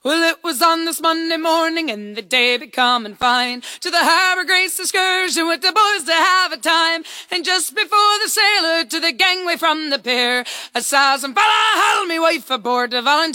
Well, it was on this Monday morning, and the day becoming fine, to the Harbour Grace excursion with the boys to have a time. And just before the sailor to the gangway from the pier, I saw some fella haul me wife aboard the Volunteer.